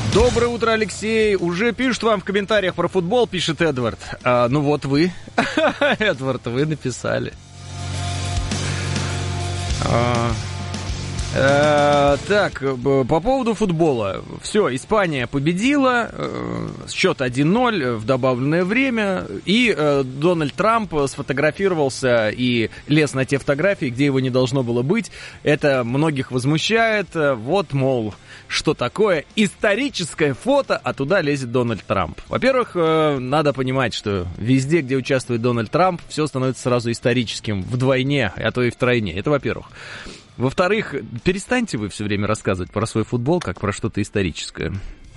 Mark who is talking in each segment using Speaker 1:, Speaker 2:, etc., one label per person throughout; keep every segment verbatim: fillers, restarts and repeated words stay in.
Speaker 1: Доброе утро, Алексей. Уже пишут вам в комментариях про футбол, пишет Эдвард. А, ну вот вы, Эдвард, вы написали. А, а, так, по поводу футбола. Все, Испания победила. Счет один ноль в добавленное время. И э, Дональд Трамп сфотографировался и лез на те фотографии, где его не должно было быть. Это многих возмущает. Вот, мол... Что такое историческое фото, а туда лезет Дональд Трамп. Во-первых, э, надо понимать, что везде, где участвует Дональд Трамп, все становится сразу историческим вдвойне, а то и втройне. Это во-первых. Во-вторых, перестаньте вы все время рассказывать про свой футбол, как про что-то историческое.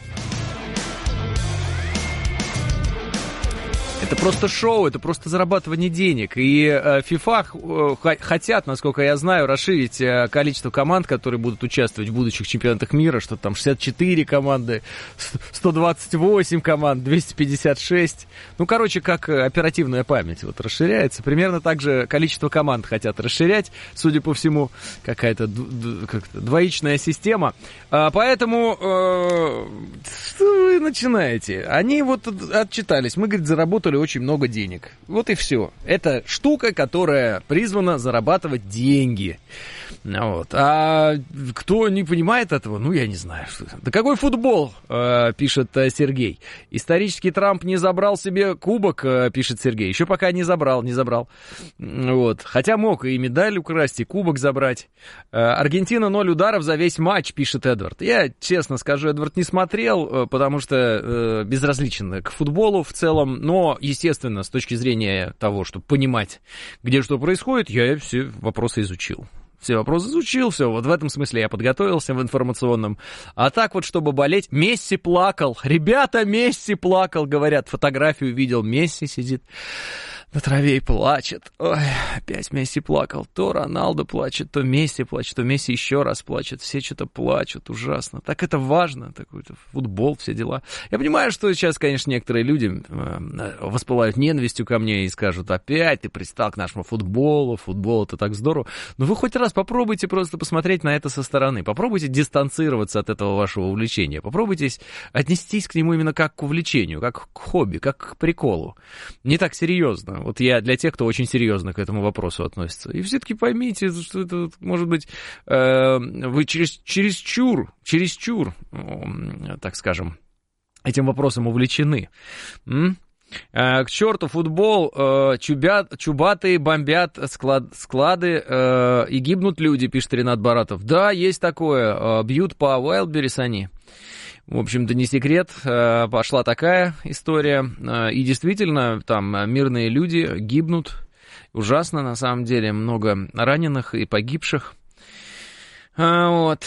Speaker 1: Это просто шоу, это просто зарабатывание денег. И э, FIFA э, хотят, насколько я знаю, расширить э, количество команд, которые будут участвовать в будущих чемпионатах мира, что там шестьдесят четыре команды, сто двадцать восемь команд, двести пятьдесят шесть. Ну, короче, как оперативная память вот расширяется. Примерно так же количество команд хотят расширять. Судя по всему, какая-то д- как-то двоичная система. А, поэтому, э, что вы начинаете? Они вот отчитались. Мы, говорит, заработали очень много денег. Вот и все. Это штука, которая призвана зарабатывать деньги. Вот. А кто не понимает этого, ну, я не знаю. Да какой футбол, э, пишет Сергей. Исторический Трамп не забрал себе кубок, э, пишет Сергей. Еще пока не забрал, не забрал. Вот. Хотя мог и медаль украсть, и кубок забрать. Э, Аргентина ноль ударов за весь матч, пишет Эдвард. Я, честно скажу, Эдвард, не смотрел, потому что э, безразличен к футболу в целом. Но, естественно, с точки зрения того, чтобы понимать, где что происходит, я все вопросы изучил. Все вопросы изучил, все, вот в этом смысле я подготовился в информационном. А так вот, чтобы болеть, Месси плакал. Ребята, Месси плакал, говорят, фотографию видел, Месси сидит на траве и плачет. Ой, опять Месси плакал. То Роналдо плачет, то Месси плачет, то Месси еще раз плачет. Все что-то плачут, ужасно. Так это важно, такой-то футбол, все дела. Я понимаю, что сейчас, конечно, некоторые люди воспылают ненавистью ко мне и скажут, опять ты пристал к нашему футболу, футбол это так здорово. Но вы хоть раз попробуйте просто посмотреть на это со стороны. Попробуйте дистанцироваться от этого вашего увлечения. Попробуйте отнестись к нему именно как к увлечению, как к хобби, как к приколу. Не так серьезно. Вот я для тех, кто очень серьезно к этому вопросу относится. И все-таки поймите, что это, может быть, э, вы через, чересчур, чересчур, э, так скажем, этим вопросом увлечены. М? Э, к черту футбол, э, чубят, чубатые бомбят склад, склады э, и гибнут люди, пишет Ренат Баратов. Да, есть такое, э, бьют по Уайлдберрис они. В общем-то, не секрет, пошла такая история, и действительно, там мирные люди гибнут, ужасно, на самом деле, много раненых и погибших, вот,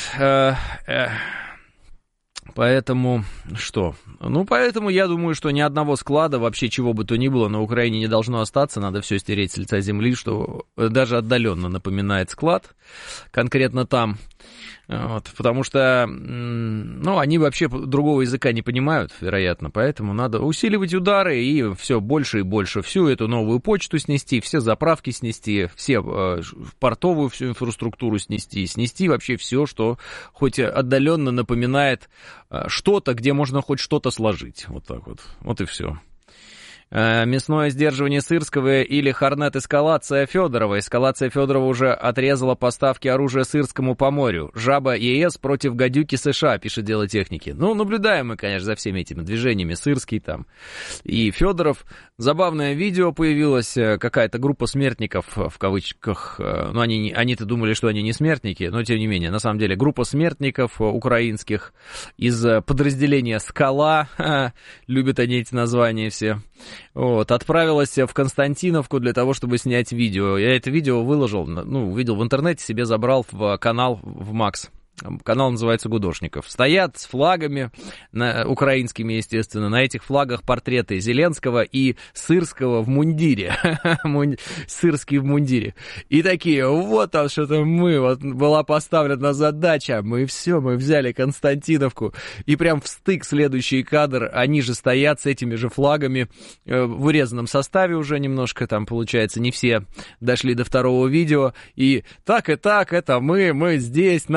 Speaker 1: поэтому, что, ну, поэтому я думаю, что ни одного склада, вообще чего бы то ни было, на Украине не должно остаться, надо все стереть с лица земли, что даже отдаленно напоминает склад, конкретно там. Вот, потому что, ну, они вообще другого языка не понимают, вероятно, поэтому надо усиливать удары и все больше и больше, всю эту новую почту снести, все заправки снести, все э, портовую всю инфраструктуру снести, снести вообще все, что хоть отдаленно напоминает э, что-то, где можно хоть что-то сложить, вот так вот, вот и все. Мясное сдерживание Сырского или Хорнет эскалация Федорова. Эскалация Федорова уже отрезала поставки оружия Сырскому по морю. Жаба ЕС против гадюки США, пишет Дело техники. Ну, наблюдаем мы, конечно, за всеми этими движениями. Сырский там и Федоров. Забавное видео появилось. Какая-то группа смертников, в кавычках. Ну, они, они-то думали, что они не смертники, но тем не менее. На самом деле, группа смертников украинских из подразделения «Скала». Любят они эти названия все. Вот, отправилась в Константиновку для того, чтобы снять видео. Я это видео выложил, ну, увидел в интернете, себе забрал в канал в Макс. Канал называется «Гудошников». Стоят с флагами, на, украинскими, естественно. На этих флагах портреты Зеленского и Сырского в мундире. Сырский в мундире. И такие, вот там что-то мы, вот была поставлена задача, мы все, мы взяли Константиновку. И прям в стык следующий кадр, они же стоят с этими же флагами в урезанном составе уже немножко, там, получается, не все дошли до второго видео. И так и так, это мы, мы здесь, нас послали.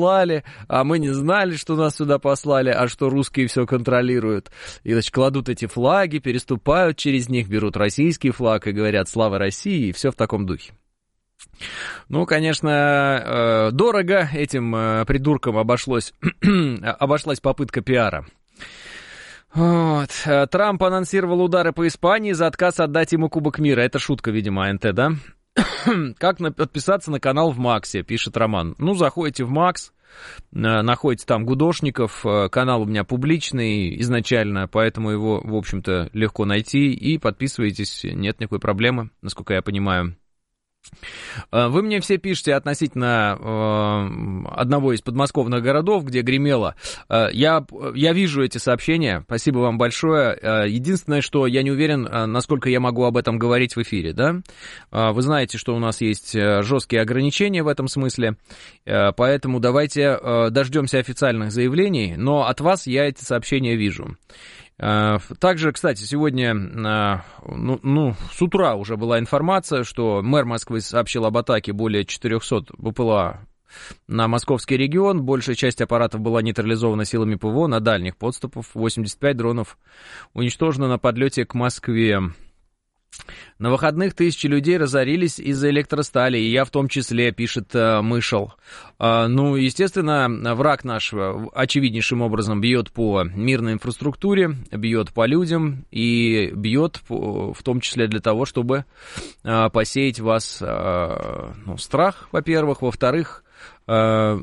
Speaker 1: послали, а мы не знали, что нас сюда послали, а что русские все контролируют. И, значит, кладут эти флаги, переступают через них, берут российский флаг и говорят «Слава России», и все в таком духе. Ну, конечно, дорого этим придуркам обошлось, обошлась попытка пиара. Вот. Трамп анонсировал удары по Испании за отказ отдать ему Кубок мира. Это шутка, видимо, АНТ, да? Как подписаться на канал в Максе, пишет Роман. Ну, заходите в Макс, находите там Гудошников. Канал у меня публичный изначально, поэтому его, в общем-то, легко найти. И подписывайтесь, нет никакой проблемы, насколько я понимаю. Вы мне все пишете относительно э, одного из подмосковных городов, где гремело. Э, я, я вижу эти сообщения, спасибо вам большое. Э, единственное, что я не уверен, э, насколько я могу об этом говорить в эфире, да? Э, вы знаете, что у нас есть жесткие ограничения в этом смысле, э, поэтому давайте э, дождемся официальных заявлений, но от вас я эти сообщения вижу. Также, кстати, сегодня, ну, ну, с утра уже была информация, что мэр Москвы сообщил об атаке более четырехсот БПЛА на московский регион. Большая часть аппаратов была нейтрализована силами ПВО на дальних подступах. восемьдесят пять дронов уничтожено на подлете к Москве. На выходных тысячи людей разорились из-за электростали, и я в том числе, пишет э, Мышел. Э, ну, естественно, враг наш очевиднейшим образом бьет по мирной инфраструктуре, бьет по людям и бьет по, в том числе для того, чтобы э, посеять в вас э, ну, страх, во-первых, во-вторых, э,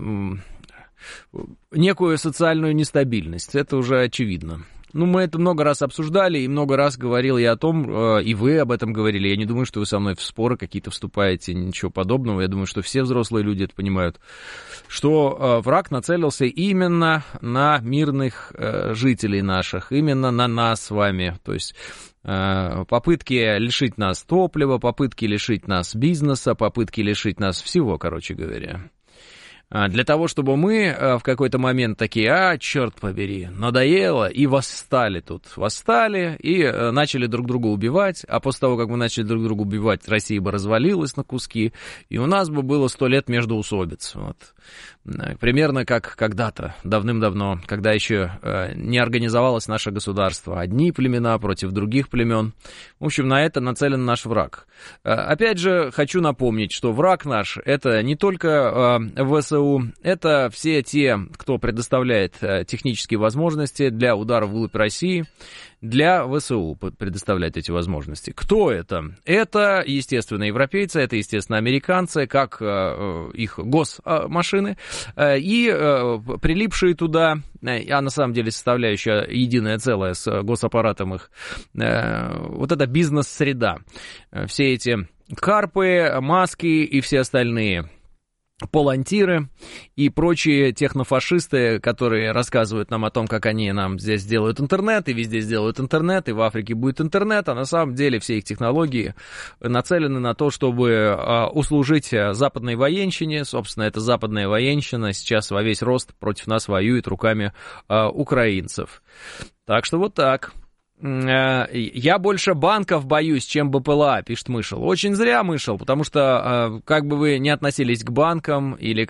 Speaker 1: некую социальную нестабильность. Это уже очевидно. Ну, мы это много раз обсуждали, и много раз говорил я о том, э, и вы об этом говорили. Я не думаю, что вы со мной в споры какие-то вступаете, ничего подобного. Я думаю, что все взрослые люди это понимают, что э, враг нацелился именно на мирных э, жителей наших, именно на нас с вами. То есть э, попытки лишить нас топлива, попытки лишить нас бизнеса, попытки лишить нас всего, короче говоря. Для того, чтобы мы в какой-то момент такие, а, черт побери, надоело, и восстали тут. Восстали и начали друг друга убивать, а после того, как мы начали друг друга убивать, Россия бы развалилась на куски, и у нас бы было сто лет междоусобиц. Вот. Примерно как когда-то, давным-давно, когда еще не организовалось наше государство. Одни племена против других племен. В общем, на это нацелен наш враг. Опять же, хочу напомнить, что враг наш — это не только ВСУ, это все те, кто предоставляет технические возможности для удара вглубь России, для ВСУ предоставлять эти возможности. Кто это? Это, естественно, европейцы, это, естественно, американцы, как э, их госмашины, э, и э, прилипшие туда, э, а на самом деле составляющая единое целое с госаппаратом их, э, вот эта бизнес-среда. Все эти карпы, маски и все остальные полантиры и прочие технофашисты, которые рассказывают нам о том, как они нам здесь сделают интернет, и везде сделают интернет, и в Африке будет интернет, а на самом деле все их технологии нацелены на то, чтобы услужить западной военщине. Собственно, эта западная военщина сейчас во весь рост против нас воюет руками украинцев. Так что вот так. Я больше банков боюсь, чем БПЛА, пишет Мышел. Очень зря, Мышел, потому что как бы вы ни относились к банкам или